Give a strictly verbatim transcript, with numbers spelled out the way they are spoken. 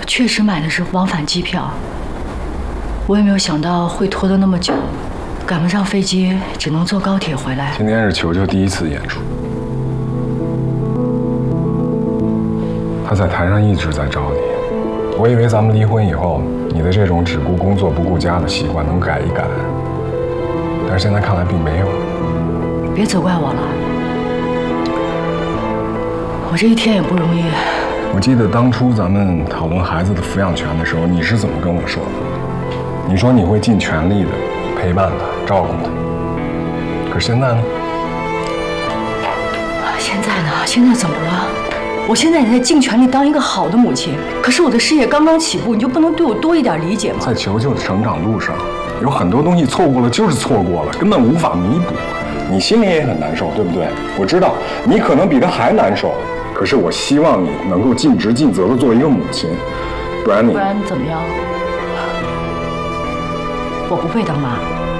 确实买的是往返机票，我也没有想到会拖得那么久，赶不上飞机，只能坐高铁回来。 今天是球球第一次演出，他在台上一直在找你。我以为咱们离婚以后，你的这种只顾工作不顾家的习惯能改一改，但是现在看来并没有。 别责怪我了，我这一天也不容易。 我记得当初咱们讨论孩子的抚养权的时候，你是怎么跟我说的？你说你会尽全力的陪伴他、照顾他。可是现在呢？ 现在呢？现在怎么了？我现在也在尽全力当一个好的母亲，可是我的事业刚刚起步，你就不能对我多一点理解吗？ 在球球的成长路上，有很多东西错过了就是错过了，根本无法弥补。你心里也很难受，对不对？我知道你可能比他还难受。可是我希望你能够尽职尽责地做一个母亲，不然你不然怎么样？我不配当妈。